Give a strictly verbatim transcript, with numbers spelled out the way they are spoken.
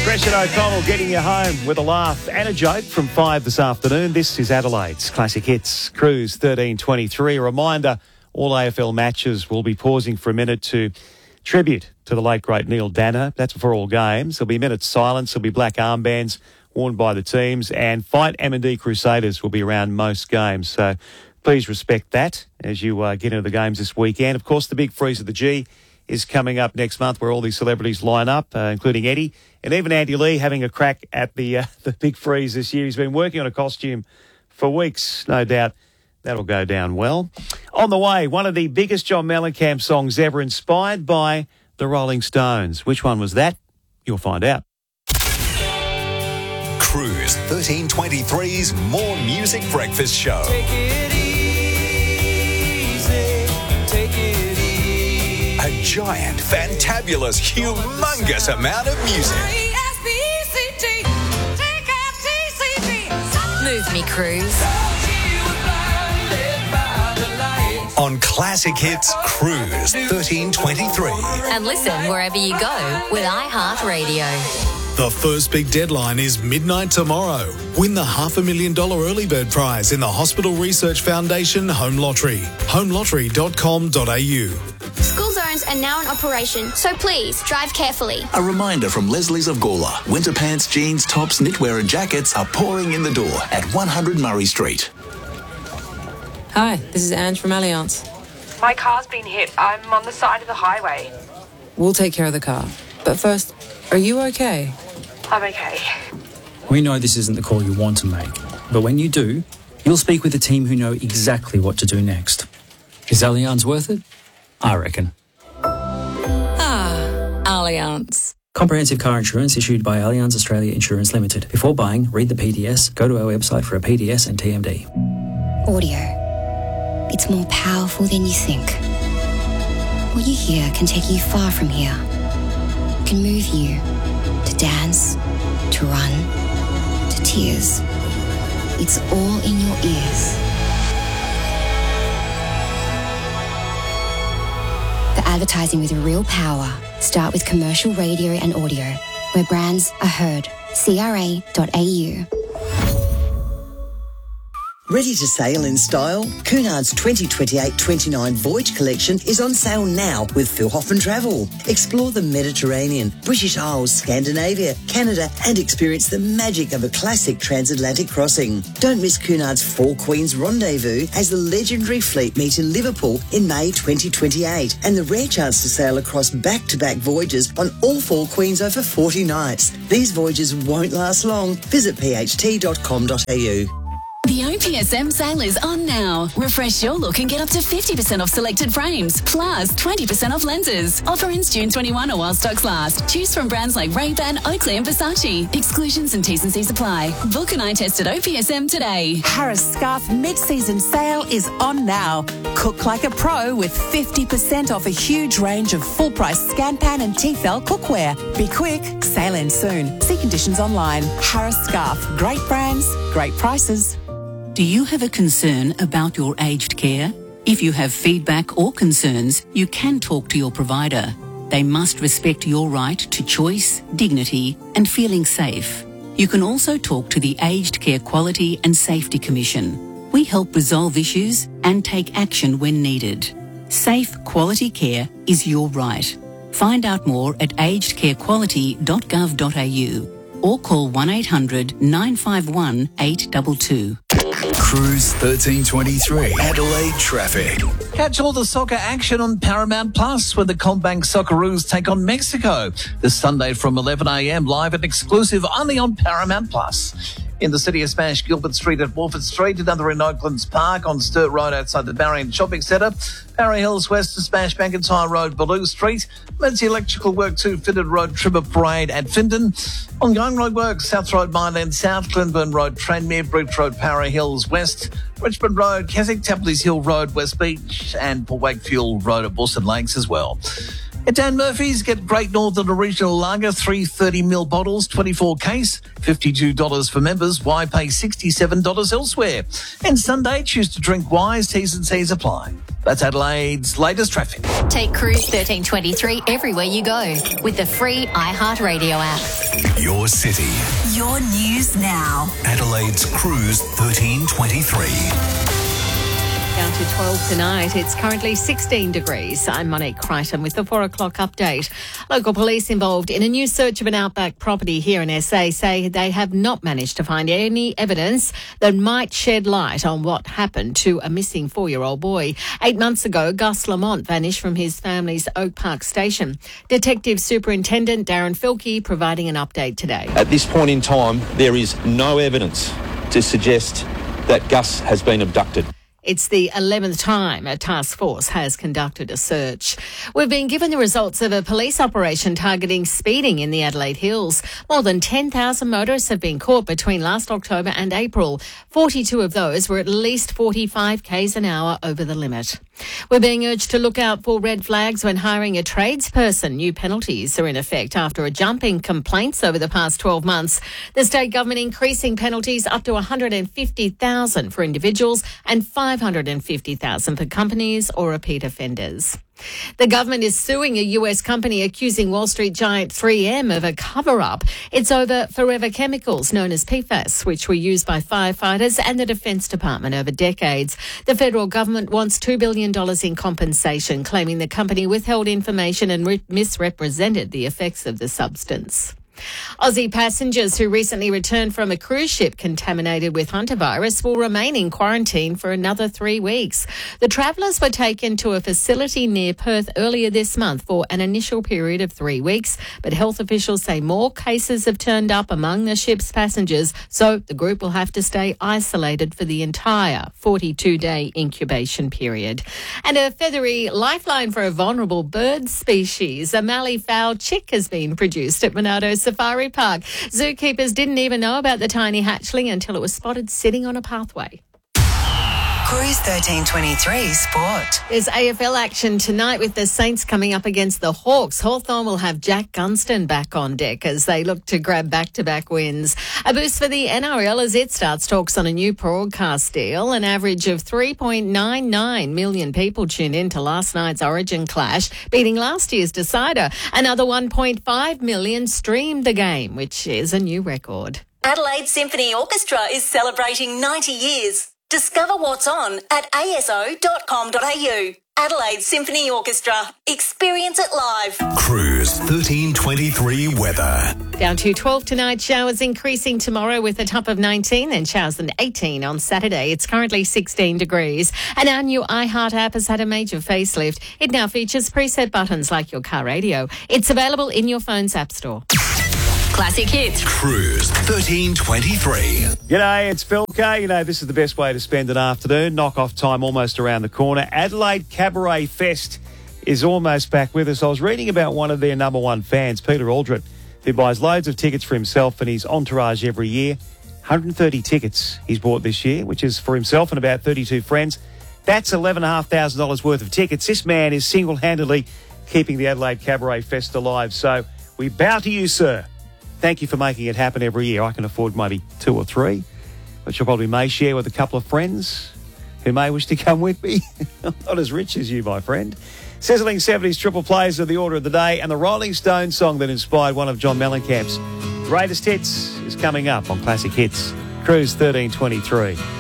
Fresh and O'Connell getting you home with a laugh and a joke from five this afternoon. This is Adelaide's Classic Hits Cruise thirteen twenty-three. A reminder, all A F L matches will be pausing for a minute to tribute to the late, great Neil Danner. That's for all games. There'll be a minute's silence. There'll be black armbands worn by the teams, and Fight M and D Crusaders will be around most games. So please respect that as you uh, get into the games this weekend. Of course, the big freeze of the G is coming up next month, where all these celebrities line up, uh, including Eddie and even Andy Lee having a crack at the uh, the big freeze this year. He's been working on a costume for weeks. No doubt that'll go down well. On the way, one of the biggest John Mellencamp songs ever, inspired by the Rolling Stones. Which one was that? You'll find out. Cruise thirteen twenty-three's More Music Breakfast Show. Take it easy, take it easy. A giant, fantabulous, humongous amount of music. Move me, Cruise. On Classic Hits Cruise thirteen twenty-three. And listen wherever you go with iHeartRadio. The first big deadline is midnight tomorrow. Win the half a million dollar early bird prize in the Hospital Research Foundation Home Lottery. home lottery dot com dot a u. School zones are now in operation, so please drive carefully. A reminder from Leslie's of Gawler. Winter pants, jeans, tops, knitwear and jackets are pouring in the door at one hundred Murray Street. Hi, this is Ange from Allianz. My car's been hit. I'm on the side of the highway. We'll take care of the car. But first, are you okay? I'm okay. We know this isn't the call you want to make, but when you do, you'll speak with a team who know exactly what to do next. Is Allianz worth it? I reckon. Ah, Allianz. Comprehensive car insurance issued by Allianz Australia Insurance Limited. Before buying, read the P D S, go to our website for a P D S and T M D. Audio. It's more powerful than you think. What you hear can take you far from here. Can move you to dance, to run, to tears. It's all in your ears. For advertising with real power, start with commercial radio and audio, where brands are heard. C R A dot A U. Ready to sail in style? Cunard's twenty twenty-eight twenty-nine Voyage Collection is on sale now with Philhoffen Travel. Explore the Mediterranean, British Isles, Scandinavia, Canada, and experience the magic of a classic transatlantic crossing. Don't miss Cunard's Four Queens Rendezvous as the legendary fleet meet in Liverpool in May twenty twenty-eight, and the rare chance to sail across back-to-back voyages on all Four Queens over forty nights. These voyages won't last long. Visit p h t dot com dot a u. The O P S M sale is on now. Refresh your look and get up to fifty percent off selected frames, plus twenty percent off lenses. Offer ends June twenty-first or while stocks last. Choose from brands like Ray-Ban, Oakley and Versace. Exclusions and T's and C's apply. Book an eye test at O P S M today. Harris Scarf mid-season sale is on now. Cook like a pro with fifty percent off a huge range of full-price Scanpan and Tefal cookware. Be quick, sale ends soon. See conditions online. Harris Scarf, great brands, great prices. Do you have a concern about your aged care? If you have feedback or concerns, you can talk to your provider. They must respect your right to choice, dignity, and feeling safe. You can also talk to the Aged Care Quality and Safety Commission. We help resolve issues and take action when needed. Safe, quality care is your right. Find out more at aged care quality dot gov dot a u or call one eight hundred nine five one eight two two. Cruise thirteen twenty-three. Adelaide traffic. Catch all the soccer action on Paramount Plus when the Combank Socceroos take on Mexico this Sunday from eleven a m live and exclusive only on Paramount Plus. In the city of Smash, Gilbert Street at Wolford Street, another in Oaklands Park on Sturt Road outside the Barrion Shopping Centre, Parry Hills West to Smash McIntyre Road, Ballou Street, emergency electrical work to Fitted Road, Tribber Parade at Findon, ongoing road work, South Road, Mineland South, Glenburn Road, Tranmere, Bridge Road, Parry Hills West, Richmond Road, Keswick, Tapley's Hill Road, West Beach, and Port Wakefield Road at Wilson Lakes as well. At Dan Murphy's, get Great Northern Original Lager, three thirty mil bottles, twenty-four case, fifty-two dollars for members. Why pay sixty-seven dollars elsewhere? And Sunday, choose to drink wise. T's and C's apply. That's Adelaide's latest traffic. Take Cruise thirteen twenty-three everywhere you go with the free iHeartRadio app. Your city. Your news now. Adelaide's Cruise thirteen twenty-three. Down to twelve tonight. It's currently sixteen degrees. I'm Monique Crichton with the four o'clock update. Local police involved in a new search of an outback property here in S A say they have not managed to find any evidence that might shed light on what happened to a missing four-year-old boy. Eight months ago, Gus Lamont vanished from his family's Oak Park station. Detective Superintendent Darren Filkey providing an update today. At this point in time, there is no evidence to suggest that Gus has been abducted. It's the eleventh time a task force has conducted a search. We've been given the results of a police operation targeting speeding in the Adelaide Hills. More than ten thousand motorists have been caught between last October and April. forty-two of those were at least forty-five k's an hour over the limit. We're being urged to look out for red flags when hiring a tradesperson. New penalties are in effect after a jump in complaints over the past twelve months. The state government increasing penalties up to one hundred fifty thousand dollars for individuals and five hundred fifty thousand dollars for companies or repeat offenders. The government is suing a U S company accusing Wall Street giant three M of a cover-up. It's over forever chemicals known as P FAS, which were used by firefighters and the Defence Department over decades. The federal government wants two billion dollars in compensation, claiming the company withheld information and re- misrepresented the effects of the substance. Aussie passengers who recently returned from a cruise ship contaminated with hantavirus will remain in quarantine for another three weeks. The travellers were taken to a facility near Perth earlier this month for an initial period of three weeks, but health officials say more cases have turned up among the ship's passengers, so the group will have to stay isolated for the entire forty-two day incubation period. And a feathery lifeline for a vulnerable bird species. A Mallee-fowl chick has been produced at Monado Safari Park. Zookeepers didn't even know about the tiny hatchling until it was spotted sitting on a pathway. Cruise thirteen twenty-three Sport. There's A F L action tonight with the Saints coming up against the Hawks. Hawthorn will have Jack Gunston back on deck as they look to grab back-to-back wins. A boost for the N R L as it starts talks on a new broadcast deal. An average of three point nine nine million people tuned in to last night's Origin clash, beating last year's decider. Another one point five million streamed the game, which is a new record. Adelaide Symphony Orchestra is celebrating ninety years. Discover what's on at a s o dot com dot a u. Adelaide Symphony Orchestra. Experience it live. Cruise thirteen twenty-three weather. Down to twelve tonight, showers increasing tomorrow with a top of nineteen and showers and eighteen on Saturday. It's currently sixteen degrees. And our new iHeart app has had a major facelift. It now features preset buttons like your car radio. It's available in your phone's app store. Classic hits. Cruise thirteen twenty-three. G'day, it's Phil K. You know, this is the best way to spend an afternoon. Knock-off time almost around the corner. Adelaide Cabaret Fest is almost back with us. I was reading about one of their number one fans, Peter Aldred, who buys loads of tickets for himself and his entourage every year. one hundred thirty tickets he's bought this year, which is for himself and about thirty-two friends. That's eleven thousand five hundred dollars worth of tickets. This man is single-handedly keeping the Adelaide Cabaret Fest alive. So we bow to you, sir. Thank you for making it happen every year. I can afford maybe two or three, which I probably may share with a couple of friends who may wish to come with me. I'm not as rich as you, my friend. Sizzling seventies triple plays are the order of the day, and the Rolling Stones song that inspired one of John Mellencamp's greatest hits is coming up on Classic Hits. Cruise thirteen twenty-three.